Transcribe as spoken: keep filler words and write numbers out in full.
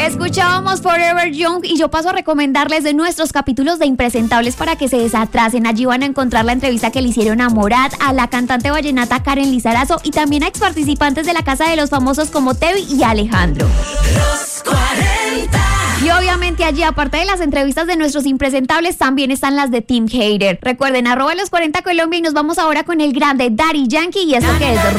Escuchábamos Forever Young y yo paso a recomendarles de nuestros capítulos de Impresentables para que se desatrasen. Allí van a encontrar la entrevista que le hicieron a Morat, a la cantante vallenata Karen Lizarazo y también a exparticipantes de la Casa de los Famosos como Tevi y Alejandro. Los cuarenta. Y obviamente allí, aparte de las entrevistas de nuestros impresentables, también están las de Team Hater. Recuerden, arroba los cuarenta Colombia y nos vamos ahora con el grande Daddy Yankee y esto que es